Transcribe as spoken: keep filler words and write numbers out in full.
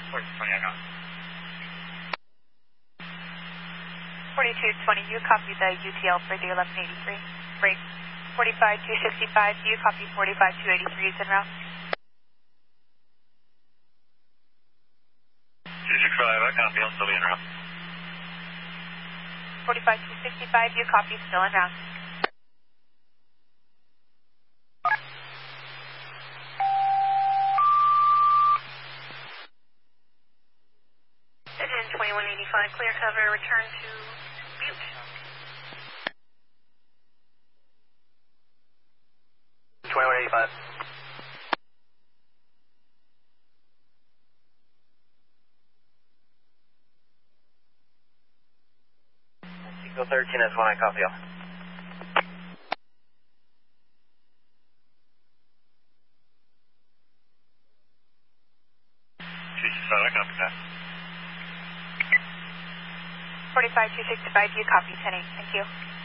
forty-two twenty, I got it. forty-two twenty, you copy the U T L for the eleven eighty-three. Break. forty-five two sixty-five, you copy forty-five two eighty-three is en route. two sixty-five, I copy, I'll still be en route. forty-five two sixty-five, you copy, still en route. Engine twenty-one eighty-five, clear cover, return to Butte. twenty-one eighty-five. Eagle thirteen is one, I copy all. two sixty-five, I copy that. forty-five two sixty-five, you copy ten eight, thank you.